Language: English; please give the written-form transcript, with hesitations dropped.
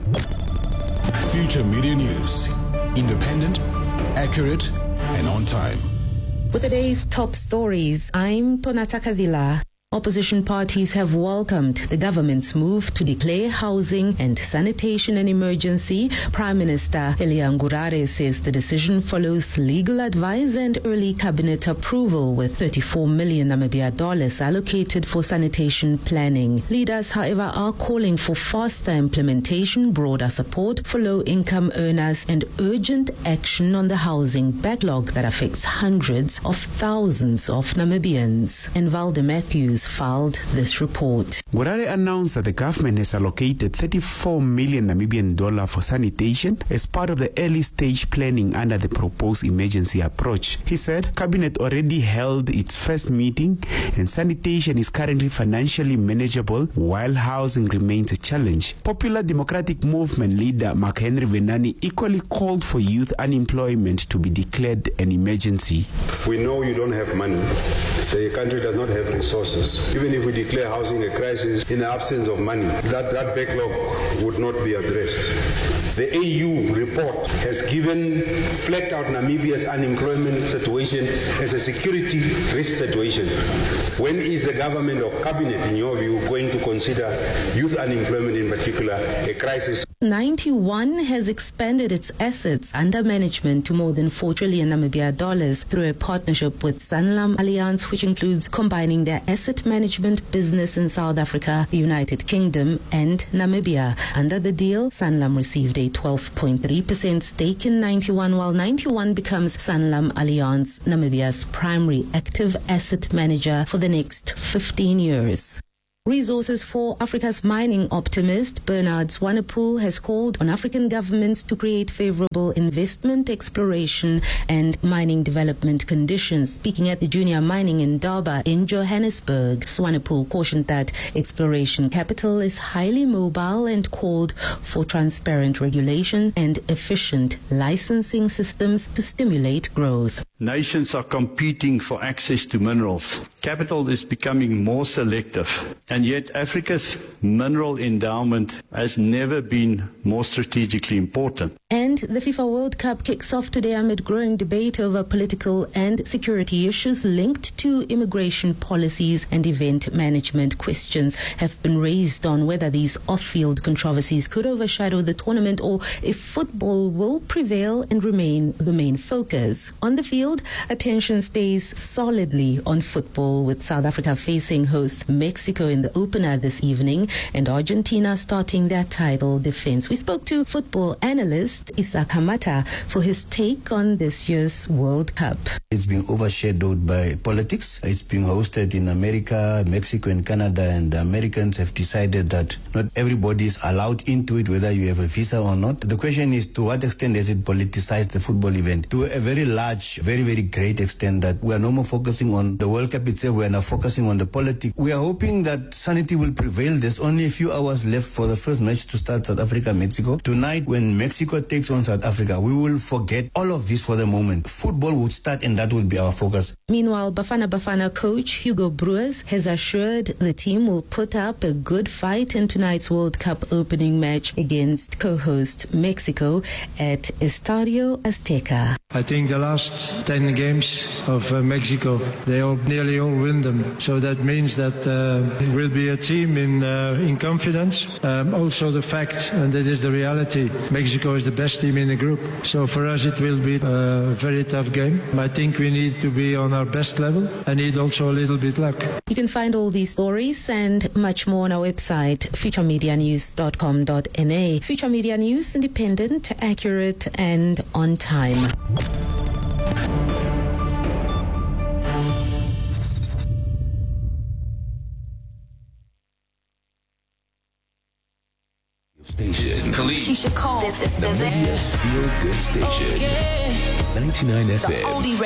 Future Media News. Independent, accurate, and on time. With today's top stories, I'm Tonata Kavila. Opposition parties have welcomed the government's move to declare housing and sanitation an emergency. Prime Minister Helen Ngurare says the decision follows legal advice and early cabinet approval, with $34 million Namibia allocated for sanitation planning. Leaders, however, are calling for faster implementation, broader support for low-income earners, and urgent action on the housing backlog that affects hundreds of thousands of Namibians. And Valde Matthews filed this report. Ngurare announced that the government has allocated $34 million Namibian for sanitation as part of the early stage planning under the proposed emergency approach. He said Cabinet already held its first meeting and sanitation is currently financially manageable while housing remains a challenge. Popular Democratic Movement leader Mark Henry Venani equally called for youth unemployment to be declared an emergency. We know you don't have money. The country does not have resources. Even if we declare housing a crisis in the absence of money, that backlog would not be addressed. The AU report has given flagged out Namibia's unemployment situation as a security risk situation. When is the government or cabinet, in your view, going to consider youth unemployment in particular a crisis? 91 has expanded its assets under management to more than $4 trillion Namibia through a partnership with Sanlam Alliance, which includes combining their asset management business in South Africa, the United Kingdom, and Namibia. Under the deal, Sanlam received a 12.3% stake in 91, while 91 becomes Sanlam Alliance, Namibia's primary active asset manager for the next 15 years. Resources for Africa's mining optimist Bernard Swanepoel has called on African governments to create favorable investment, exploration, and mining development conditions. Speaking at the Junior Mining Indaba in Johannesburg, Swanepoel cautioned that exploration capital is highly mobile and called for transparent regulation and efficient licensing systems to stimulate growth. Nations are competing for access to minerals. Capital is becoming more selective, and yet Africa's mineral endowment has never been more strategically important. And the FIFA World Cup kicks off today amid growing debate over political and security issues linked to immigration policies, and event management questions have been raised on whether these off-field controversies could overshadow the tournament or if football will prevail and remain the main focus. On the field, attention stays solidly on football, with South Africa facing host Mexico in the opener this evening and Argentina starting their title defense. We spoke to football analyst Isaac Hamata for his take on this year's World Cup. It's being overshadowed by politics. It's being hosted in America, Mexico, and Canada, and the Americans have decided that not everybody is allowed into it, whether you have a visa or not. The question is, to what extent has it politicized the football event? To a very large, very, very great extent, that we are no more focusing on the World Cup itself, we are now focusing on the politics. We are hoping that sanity will prevail. There's only a few hours left for the first match to start, South Africa-Mexico. Tonight, when Mexico takes on South Africa, we will forget all of this for the moment. Football would start, and that will be our focus. Meanwhile, Bafana coach Hugo Broos has assured the team will put up a good fight in tonight's World Cup opening match against co-host Mexico at Estadio Azteca. I think the last 10 games of Mexico, they nearly all win them. So that means that we'll be a team in confidence. Also the fact, and that is the reality, Mexico is the best team in the group. So for us it will be a very tough game. I think we need to be on our best level and need also a little bit luck. You can find all these stories and much more on our website, futuremedianews.com.na. Future Media News, independent, accurate, and on time. Station. Keisha Cole. This is Namibia's feel good station. 99 FM.